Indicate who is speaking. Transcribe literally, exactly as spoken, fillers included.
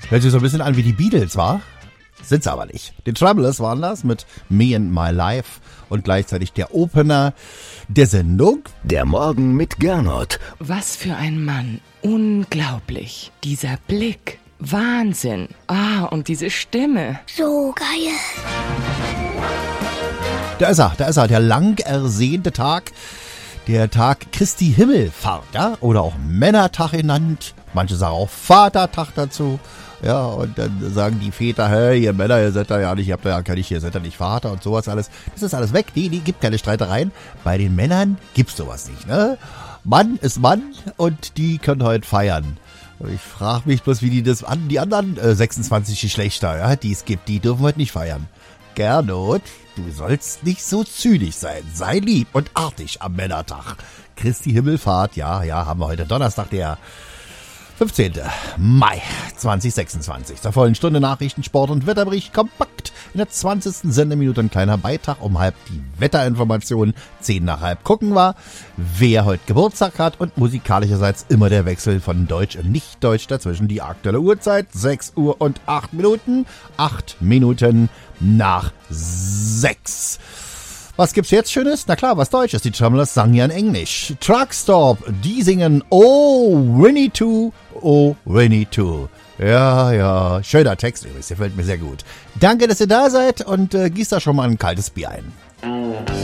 Speaker 1: Hört sich so ein bisschen an wie die Beatles, wa? Sind's aber nicht. Die Troublers waren das mit Me and My Life und gleichzeitig der Opener der Sendung.
Speaker 2: Der Morgen mit Gernot.
Speaker 3: Was für ein Mann. Unglaublich. Dieser Blick. Wahnsinn. Ah, und diese Stimme.
Speaker 4: So geil.
Speaker 1: Da ist er, da ist er, der lang ersehnte Tag. Der Tag Christi Himmelfahrt, ja? Oder auch Männertag genannt. Manche sagen auch Vatertag dazu. Ja, und dann sagen die Väter, hey, ihr Männer, ihr seid da ja nicht, ihr habt da ja gar nicht, ihr seid da nicht Vater und sowas alles. Das ist alles weg. Nee, nee, gibt keine Streitereien. Bei den Männern gibt's sowas nicht, ne? Mann ist Mann und die können heute feiern. Ich frage mich bloß, wie die das an, die anderen äh, sechsundzwanzig Geschlechter, ja, die es gibt, die dürfen heute nicht feiern. Gernot, du sollst nicht so zynisch sein. Sei lieb und artig am Männertag. Christi Himmelfahrt, ja, ja, haben wir heute Donnerstag, der fünfzehnten Mai zweitausendsechsundzwanzig. Zur vollen Stunde Nachrichten, Sport und Wetterbericht kompakt. In der zwanzigsten Sendeminute ein kleiner Beitrag, um halb die Wetterinformationen, zehn nach halb gucken wir, wer heute Geburtstag hat und musikalischerseits immer der Wechsel von Deutsch und Nicht-Deutsch dazwischen. Die aktuelle Uhrzeit, sechs Uhr und acht Minuten, acht Minuten nach sechs. Was gibt's jetzt Schönes? Na klar, was Deutsches. Die Tremblers sangen ja in Englisch. Truckstop, die singen Oh, Winnie Two, Oh, Winnie Two. Ja, ja, schöner Text übrigens, der gefällt mir sehr gut. Danke, dass ihr da seid und äh, gießt da schon mal ein kaltes Bier ein.